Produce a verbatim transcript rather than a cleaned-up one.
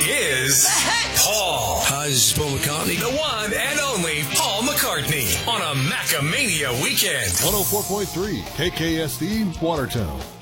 is Paul. Hi, this is Paul McCartney. The one and only Paul McCartney on a Macamania weekend. one oh four point three K K S D Watertown.